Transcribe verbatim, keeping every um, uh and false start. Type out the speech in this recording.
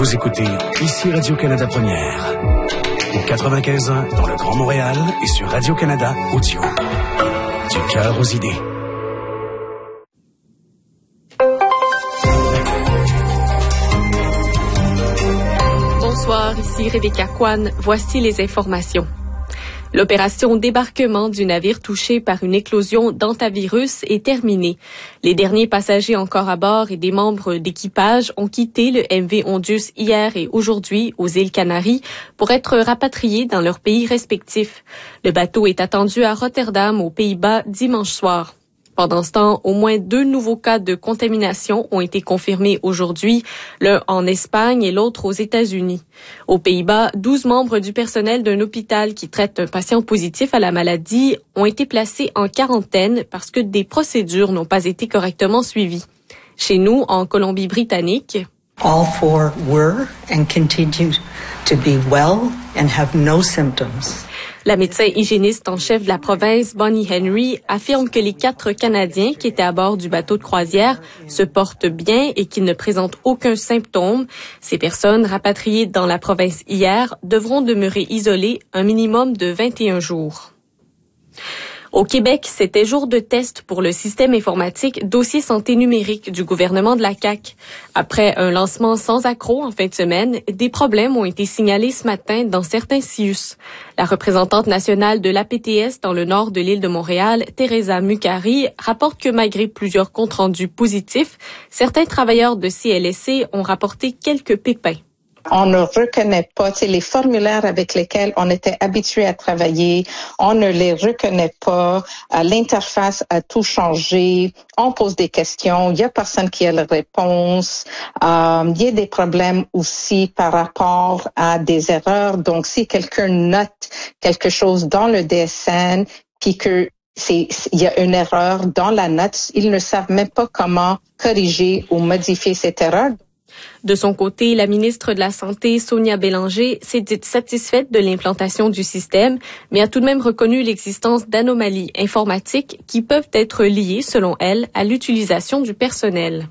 Vous écoutez ici Radio-Canada Première. Au quatre-vingt-quinze ans dans le Grand Montréal et sur Radio-Canada Audio. Du cœur aux idées. Bonsoir, ici Rebecca Kwan. Voici les informations. L'opération débarquement du navire touché par une éclosion d'hantavirus est terminée. Les derniers passagers encore à bord et des membres d'équipage ont quitté le M V Hondius hier et aujourd'hui aux îles Canaries pour être rapatriés dans leurs pays respectifs. Le bateau est attendu à Rotterdam, aux Pays-Bas, dimanche soir. Pendant ce temps, au moins deux nouveaux cas de contamination ont été confirmés aujourd'hui, l'un en Espagne et l'autre aux États-Unis. Aux Pays-Bas, douze membres du personnel d'un hôpital qui traite un patient positif à la maladie ont été placés en quarantaine parce que des procédures n'ont pas été correctement suivies. Chez nous, en Colombie-Britannique, all four were and continue to be well and have no symptoms. La médecin hygiéniste en chef de la province, Bonnie Henry, affirme que les quatre Canadiens qui étaient à bord du bateau de croisière se portent bien et qu'ils ne présentent aucun symptôme. Ces personnes rapatriées dans la province hier devront demeurer isolées un minimum de vingt et un jours. Au Québec, c'était jour de test pour le système informatique Dossier santé numérique du gouvernement de la C A Q. Après un lancement sans accroc en fin de semaine, des problèmes ont été signalés ce matin dans certains C I U S. La représentante nationale de l'A P T S dans le nord de l'île de Montréal, Teresa Mukari, rapporte que malgré plusieurs comptes rendus positifs, certains travailleurs de C L S C ont rapporté quelques pépins. On ne reconnaît pas, tu sais, les formulaires avec lesquels on était habitué à travailler, on ne les reconnaît pas, euh, l'interface a tout changé, on pose des questions, il y a personne qui a la réponse, euh, il y a des problèmes aussi par rapport à des erreurs, donc si quelqu'un note quelque chose dans le D S N, puis que c'est, il y a une erreur dans la note, ils ne savent même pas comment corriger ou modifier cette erreur. De son côté, la ministre de la Santé, Sonia Bélanger, s'est dite satisfaite de l'implantation du système, mais a tout de même reconnu l'existence d'anomalies informatiques qui peuvent être liées, selon elle, à l'utilisation du personnel.